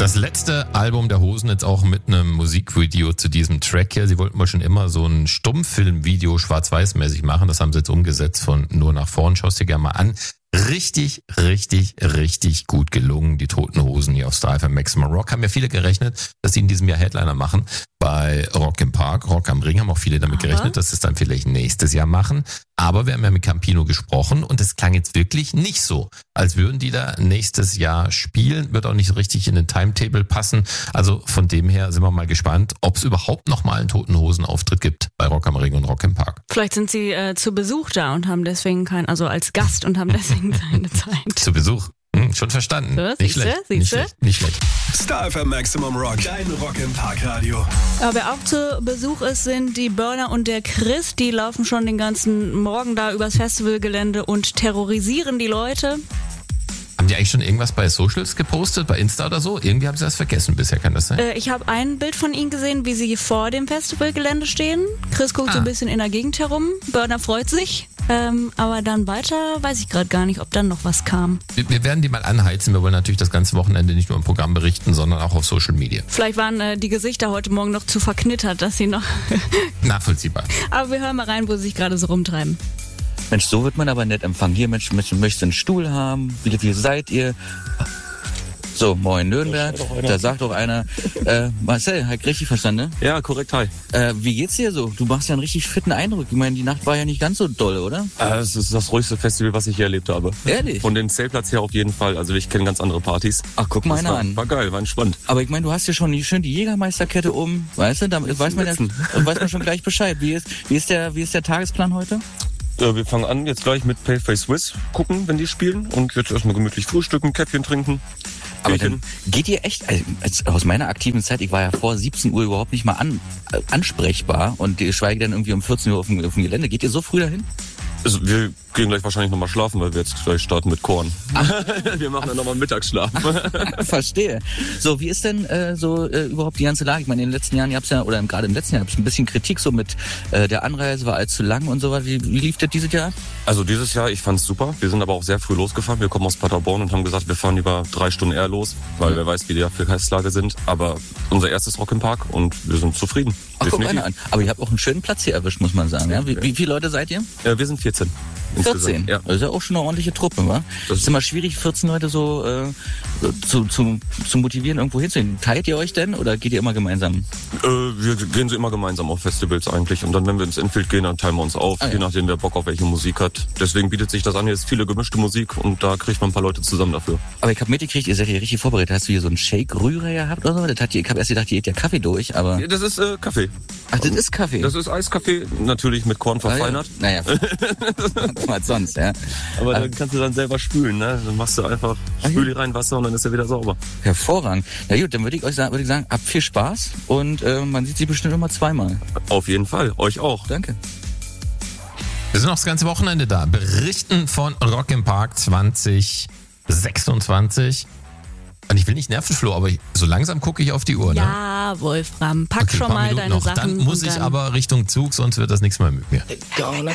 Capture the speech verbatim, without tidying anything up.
Das letzte Album der Hosen jetzt auch mit einem Musikvideo zu diesem Track hier. Sie wollten mal schon immer so ein Stummfilmvideo schwarz-weiß-mäßig machen. Das haben sie jetzt umgesetzt von Nur nach vorn. Schau es dir gerne mal an. Richtig, richtig, richtig gut gelungen. Die Toten Hosen hier auf Style F M Maximum Rock. Haben ja viele gerechnet, dass sie in diesem Jahr Headliner machen. Bei Rock im Park, Rock am Ring haben auch viele damit Aber gerechnet, dass sie es dann vielleicht nächstes Jahr machen. Aber wir haben ja mit Campino gesprochen und es klang jetzt wirklich nicht so, als würden die da nächstes Jahr spielen. Wird auch nicht so richtig in den Timetable passen. Also von dem her sind wir mal gespannt, ob es überhaupt noch mal einen Toten Hosen Auftritt gibt bei Rock am Ring und Rock im Park. Vielleicht sind sie äh, zu Besuch da und haben deswegen kein, also als Gast und haben deswegen keine Zeit. Zu Besuch. Hm, schon verstanden. So, nicht siehste, schlecht. siehste? Nicht schlecht. Nicht schlecht. Style F M Maximum Rock, dein Rock im Park Radio. Aber wer auch zu Besuch ist, sind die Burner und der Chris. Die laufen schon den ganzen Morgen da übers Festivalgelände und terrorisieren die Leute. Haben die eigentlich schon irgendwas bei Socials gepostet, bei Insta oder so? Irgendwie haben sie das vergessen bisher, kann das sein? Äh, ich habe ein Bild von ihnen gesehen, wie sie vor dem Festivalgelände stehen. Chris guckt Ah. so ein bisschen in der Gegend herum. Burner freut sich. Ähm, aber dann weiter weiß ich gerade gar nicht, ob dann noch was kam. Wir, wir werden die mal anheizen. Wir wollen natürlich das ganze Wochenende nicht nur im Programm berichten, sondern auch auf Social Media. Vielleicht waren äh, die Gesichter heute Morgen noch zu verknittert, dass sie noch... Nachvollziehbar. Aber wir hören mal rein, wo sie sich gerade so rumtreiben. Mensch, so wird man aber nett empfangen. Hier, Mensch, Mensch, möchtest du einen Stuhl haben? Wie viel seid ihr? So, moin Nürnberg. Da sagt doch einer, äh, Marcel, hat richtig verstanden, ne? Ja, korrekt, hi. Äh, wie geht's dir so? Du machst ja einen richtig fitten Eindruck. Ich meine, die Nacht war ja nicht ganz so doll, oder? Äh, Es ist das ruhigste Festival, was ich hier erlebt habe. Ehrlich? Von den Zeltplatz her auf jeden Fall. Also ich kenne ganz andere Partys. Ach, guck mal Das einer war, an. war geil, war entspannt. Aber ich meine, du hast ja schon die, schön die Jägermeisterkette um, weißt du? Da weiß man, ja, weiß man schon gleich Bescheid. Wie ist, wie ist der, wie ist der Tagesplan heute? Äh, wir fangen an jetzt gleich mit Paleface Swiss gucken, wenn die spielen. Und jetzt erstmal gemütlich frühstücken, Käffchen trinken. Aber Bierchen. dann geht ihr echt, also als- aus meiner aktiven Zeit, ich war ja vor siebzehn Uhr überhaupt nicht mal an, äh, ansprechbar und geschweige denn irgendwie um vierzehn Uhr auf dem, auf dem Gelände. Geht ihr so früh dahin? Also wir gehen gleich wahrscheinlich nochmal schlafen, weil wir jetzt gleich starten mit Korn. Wir machen dann nochmal Mittagsschlaf. Verstehe. So, wie ist denn äh, so äh, überhaupt die ganze Lage? Ich meine, in den letzten Jahren, ihr habt's ja, oder gerade im letzten Jahr, habt ihr ein bisschen Kritik so mit äh, der Anreise, war allzu lang und so weiter. Wie, wie lief das dieses Jahr? Also dieses Jahr, ich fand's super. Wir sind aber auch sehr früh losgefahren. Wir kommen aus Paderborn und haben gesagt, wir fahren lieber drei Stunden eher los, weil wer weiß, wie die Verkehrslage sind. Aber unser erstes Rock im Park und wir sind zufrieden. Ach, guck Definitiv. einer an. Aber ihr habt auch einen schönen Platz hier erwischt, muss man sagen. Ja? Wie, wie viele Leute seid ihr? Ja, wir sind vierzehn. insgesamt. vierzehn? Ja. Das ist ja auch schon eine ordentliche Truppe, wa? Das ist immer schwierig, vierzehn Leute so äh, zu, zu, zu motivieren, irgendwo hinzugehen. Teilt ihr euch denn oder geht ihr immer gemeinsam? Äh, wir gehen so immer gemeinsam auf Festivals eigentlich. Und dann, wenn wir ins Infield gehen, dann teilen wir uns auf, Ah, ja. je nachdem, wer Bock auf welche Musik hat. Deswegen bietet sich das an. Hier ist viele gemischte Musik und da kriegt man ein paar Leute zusammen dafür. Aber ich habe mitgekriegt, ihr seid hier richtig vorbereitet. Hast du hier so einen Shake-Rührer gehabt oder so? Das hat ihr, ich habe erst gedacht, ihr eht ja Kaffee durch, aber... Ja, das ist äh, Kaffee. Ach, das ist Kaffee? Das ist Eiskaffee, natürlich mit Korn verfeinert. Ah, ja. Naja, was sonst, ja. Aber Ah. dann kannst du dann selber spülen, ne? Dann machst du einfach Spüli rein Wasser und dann ist er wieder sauber. Hervorragend. Na gut, dann würde ich euch sagen, würde ich sagen, habt viel Spaß und äh, man sieht sie bestimmt immer zweimal. Auf jeden Fall. Euch auch. Danke. Wir sind auch das ganze Wochenende da. Berichten von Rock im Park zwanzig sechsundzwanzig. Und ich will nicht nerven, Flo, aber ich, so langsam gucke ich auf die Uhr. Ne? Ja, Wolfram, pack Okay, schon ein paar mal Minuten deine noch. Sachen. Dann muss und ich dann aber Richtung Zug, sonst wird das nichts mehr mit mir. Gonna